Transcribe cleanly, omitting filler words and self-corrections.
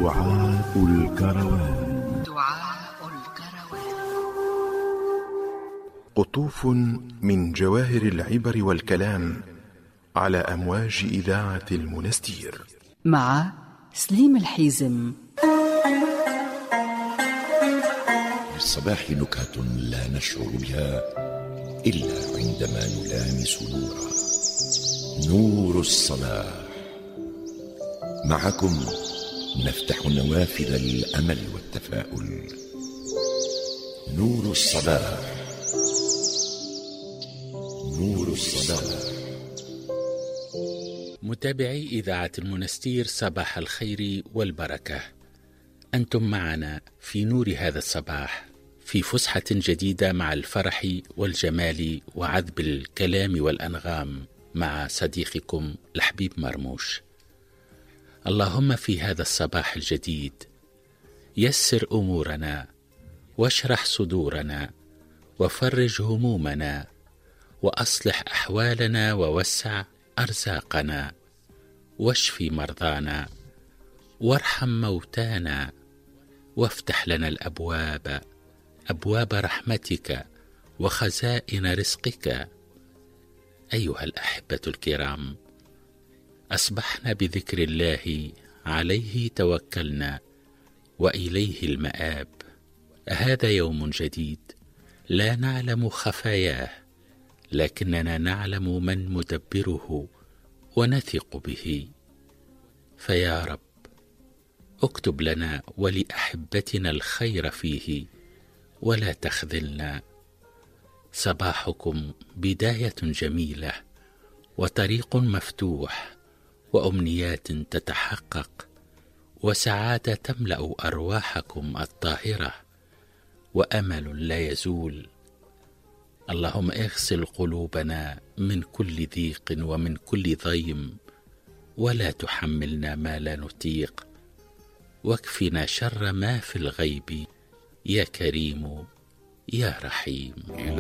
دعاء الكروان. قطوف من جواهر العبر والكلام على أمواج إذاعة المنستير مع سليم الحيزم. للصباح نكهة لا نشعر بها إلا عندما نلامس نورا. نور الصباح معكم نفتح نوافذ الأمل والتفاؤل. نور الصباح، نور الصباح. متابعي إذاعة المنستير، صباح الخير والبركة. أنتم معنا في نور هذا الصباح، في فسحة جديدة مع الفرح والجمال وعذب الكلام والأنغام مع صديقكم الحبيب مرموش. اللهم في هذا الصباح الجديد يسر أمورنا واشرح صدورنا وفرج همومنا وأصلح أحوالنا ووسع أرزاقنا واشف مرضانا وارحم موتانا وافتح لنا الأبواب، أبواب رحمتك وخزائن رزقك. أيها الأحبة الكرام، أصبحنا بذكر الله، عليه توكلنا وإليه المآب. هذا يوم جديد لا نعلم خفاياه، لكننا نعلم من مدبره ونثق به. فيا رب اكتب لنا ولأحبتنا الخير فيه ولا تخذلنا. صباحكم بداية جميلة وطريق مفتوح وأمنيات تتحقق وسعادة تملأ أرواحكم الطاهرة وأمل لا يزول. اللهم اغسل قلوبنا من كل ضيق ومن كل ضيم، ولا تحملنا ما لا نطيق، واكفنا شر ما في الغيب يا كريم يا رحيم.